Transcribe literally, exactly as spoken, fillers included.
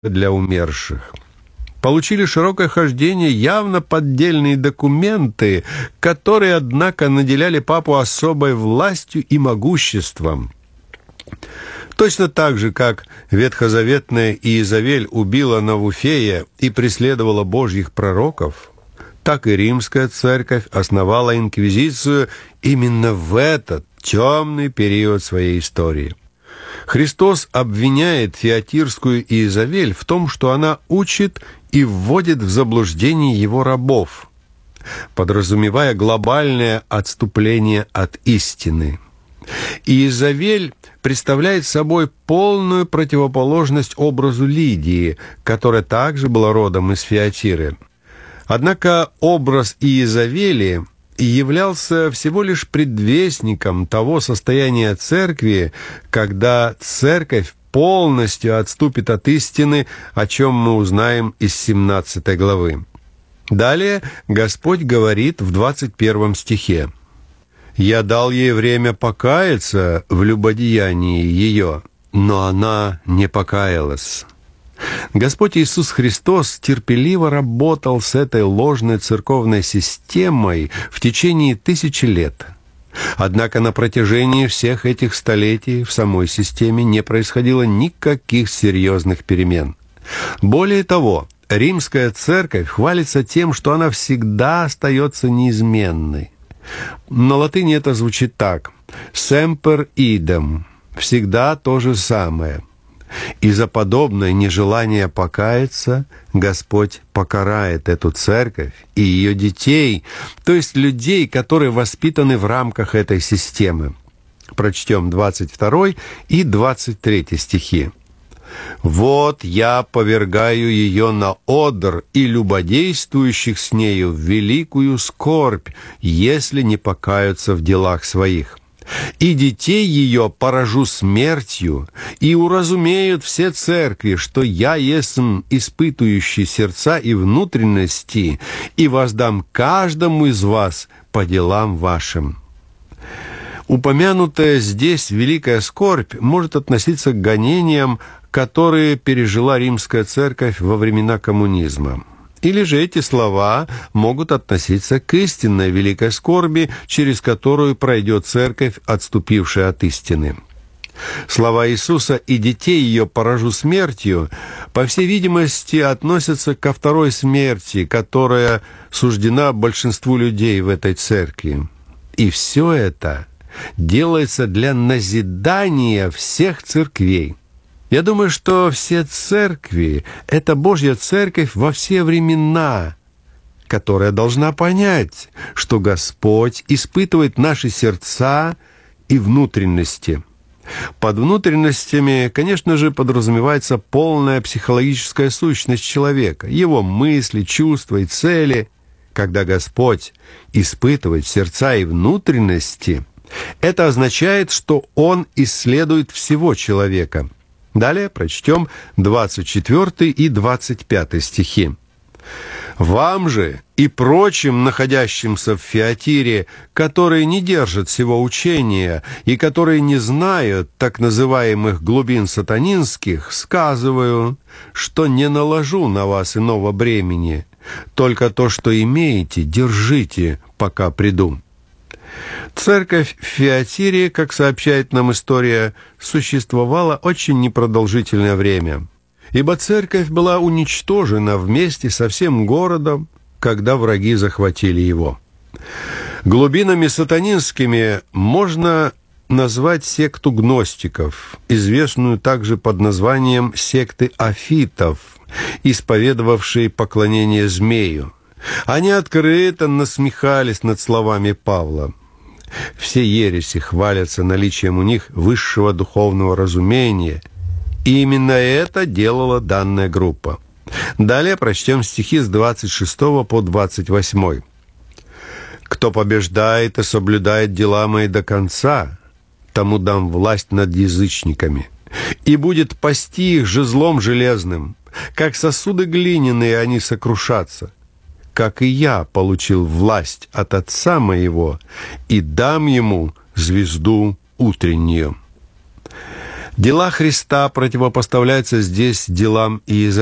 для умерших. Получили широкое хождение явно поддельные документы, которые, однако, наделяли папу особой властью и могуществом. Точно так же, как ветхозаветная Иезавель убила Навуфея и преследовала божьих пророков, так и римская церковь основала инквизицию именно в этот темный период своей истории. Христос обвиняет Фиатирскую Иезавель в том, что она учит и вводит в заблуждение его рабов, подразумевая глобальное отступление от истины. Иезавель представляет собой полную противоположность образу Лидии, которая также была родом из Фиатиры. Однако образ Иезавели являлся всего лишь предвестником того состояния церкви, когда церковь полностью отступит от истины, о чем мы узнаем из семнадцатой главы. Далее Господь говорит в двадцать первом стихе: «Я дал ей время покаяться в любодеянии ее, но она не покаялась». Господь Иисус Христос терпеливо работал с этой ложной церковной системой в течение тысячи лет. Однако на протяжении всех этих столетий в самой системе не происходило никаких серьезных перемен. Более того, римская церковь хвалится тем, что она всегда остается неизменной. На латыни это звучит так: «semper idem» — «всегда то же самое». И за подобное нежелание покаяться Господь покарает эту церковь и ее детей, то есть людей, которые воспитаны в рамках этой системы. Прочтем двадцать второй и двадцать третий стихи. «Вот я повергаю ее на одр и любодействующих с нею в великую скорбь, если не покаются в делах своих. И детей ее поражу смертью, и уразумеют все церкви, что я есмь испытующий сердца и внутренности, и воздам каждому из вас по делам вашим». Упомянутая здесь великая скорбь может относиться к гонениям, которые пережила римская церковь во времена коммунизма. Или же эти слова могут относиться к истинной великой скорби, через которую пройдет церковь, отступившая от истины. Слова Иисуса «и детей ее поражу смертью», по всей видимости, относятся ко второй смерти, которая суждена большинству людей в этой церкви. И все это делается для назидания всех церквей. Я думаю, что все церкви — это Божья церковь во все времена, которая должна понять, что Господь испытывает наши сердца и внутренности. Под внутренностями, конечно же, подразумевается полная психологическая сущность человека, его мысли, чувства и цели. Когда Господь испытывает сердца и внутренности, это означает, что Он исследует всего человека. Далее прочтем двадцать четвёртый и двадцать пятый стихи. «Вам же и прочим, находящимся в Фиатире, которые не держат сего учения и которые не знают так называемых глубин сатанинских, сказываю, что не наложу на вас иного бремени, только то, что имеете, держите, пока приду». Церковь в Фиатире, как сообщает нам история, существовала очень непродолжительное время, ибо церковь была уничтожена вместе со всем городом, когда враги захватили его. Глубинами сатанинскими можно назвать секту гностиков, известную также под названием секты афитов, исповедовавшей поклонение змею. Они открыто насмехались над словами Павла. Все ереси хвалятся наличием у них высшего духовного разумения, и именно это делала данная группа. Далее прочтем стихи с двадцать шестого по двадцать восьмой. «Кто побеждает и соблюдает дела мои до конца, тому дам власть над язычниками, и будет пасти их жезлом железным, как сосуды глиняные они сокрушатся. Как и я получил власть от Отца моего, и дам ему звезду утреннюю». Дела Христа противопоставляются здесь делам Иезавели.